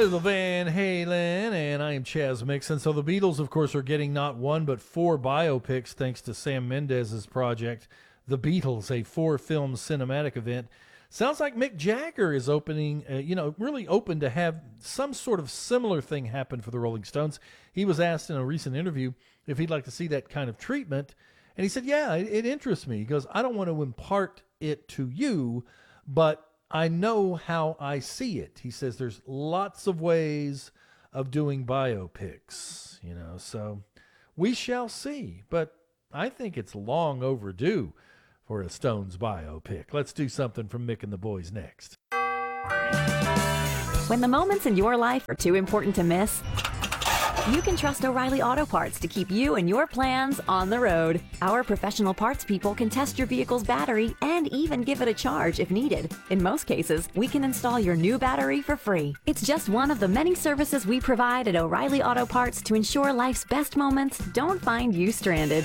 The Van Halen, and I am Chaz Mixon. So the Beatles, of course, are getting not one but four biopics thanks to Sam Mendes's project, The Beatles, a 4-film cinematic event. Sounds like Mick Jagger is opening, really open to have some sort of similar thing happen for the Rolling Stones. He was asked in a recent interview if he'd like to see that kind of treatment, and he said, yeah, it interests me. He goes, I don't want to impart it to you, but I know how I see it. He says there's lots of ways of doing biopics, so we shall see. But I think it's long overdue for a Stones biopic. Let's do something from Mick and the Boys next. When the moments in your life are too important to miss, you can trust O'Reilly Auto Parts to keep you and your plans on the road. Our professional parts people can test your vehicle's battery and even give it a charge if needed. In most cases, we can install your new battery for free. It's just one of the many services we provide at O'Reilly Auto Parts to ensure life's best moments don't find you stranded.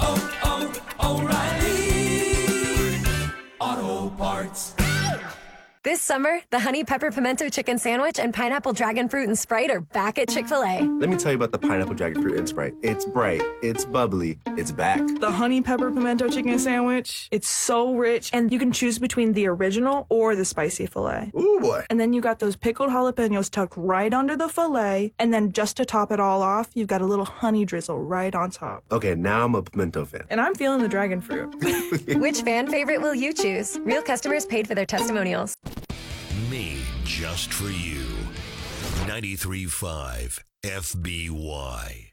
O'Reilly Auto Parts. This summer, the Honey Pepper Pimento Chicken Sandwich and Pineapple Dragon Fruit and Sprite are back at Chick-fil-A. Let me tell you about the Pineapple Dragon Fruit and Sprite. It's bright, it's bubbly, it's back. The Honey Pepper Pimento Chicken Sandwich, it's so rich, and you can choose between the original or the spicy filet. Ooh, boy. And then you got those pickled jalapenos tucked right under the filet, and then just to top it all off, you've got a little honey drizzle right on top. Okay, now I'm a pimento fan. And I'm feeling the dragon fruit. Which fan favorite will you choose? Real customers paid for their testimonials. Me, just for you. 93.5 FBY.